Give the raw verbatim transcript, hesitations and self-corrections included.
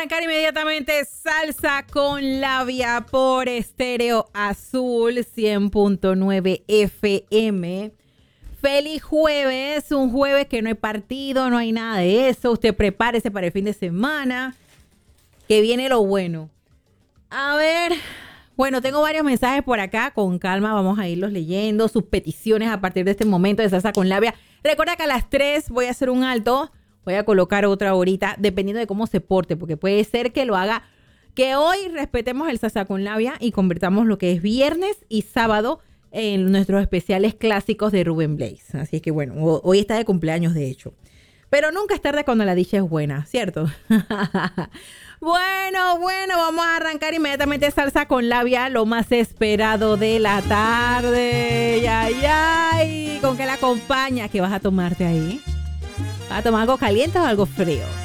arrancar inmediatamente Salsa con Labia por Estéreo Azul cien punto nueve F M. Feliz jueves, un jueves que no hay partido, no hay nada de eso. Usted prepárese para el fin de semana, que viene lo bueno. A ver, bueno, tengo varios mensajes por acá. Con calma vamos a irlos leyendo. Sus peticiones a partir de este momento de Salsa con Labia. Recuerda que a las tres voy a hacer un alto. Voy a colocar otra horita, dependiendo de cómo se porte, porque puede ser que lo haga, que hoy respetemos el Salsa con Labia y convertamos lo que es viernes y sábado en nuestros especiales clásicos de Rubén Blades. Así que bueno, hoy está de cumpleaños de hecho. Pero nunca es tarde cuando la dicha es buena, ¿cierto? Bueno, bueno, vamos a arrancar inmediatamente Salsa con Labia, lo más esperado de la tarde. Ay, ay, ¿con qué la acompaña? ¿Qué vas a tomarte ahí? ¿Vas a tomar algo caliente o algo frío?